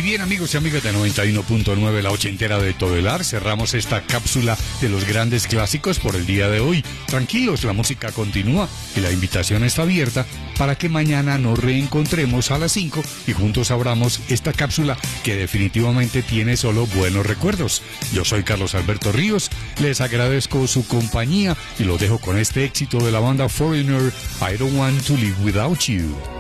bien, amigos y amigas de 91.9, la ochentera de Todelar, cerramos esta cápsula de los grandes clásicos por el día de hoy. Tranquilos, la música continúa y la invitación está abierta para que mañana nos reencontremos a las 5 y juntos abramos esta cápsula que definitivamente tiene solo buenos recuerdos. Yo soy Carlos Alberto Ríos, les agradezco su compañía y los dejo con este éxito de la banda Foreigner, I Don't Want to Live Without You.